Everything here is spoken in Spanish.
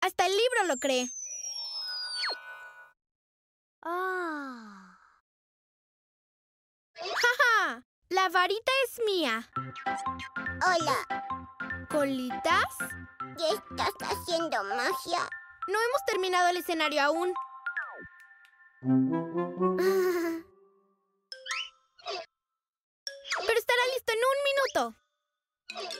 Hasta el libro lo cree. ¡Ja! La varita es mía. Hola, ¿Colitas? ¿qué estás haciendo magia? No hemos terminado el escenario aún.